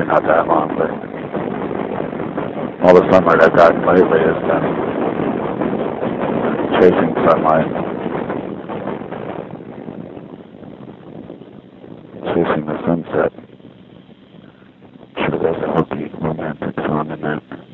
not that long, but all the sunlight I've gotten lately has been chasing sunlight, chasing the sunset. Sure, there's a hokey romantic song in that.